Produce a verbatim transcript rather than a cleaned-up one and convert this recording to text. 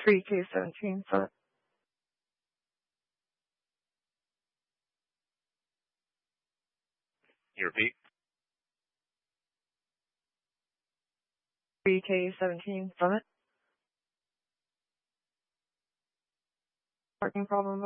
three K seventeen Summit. You repeat? three K seventeen Summit. Parking problem.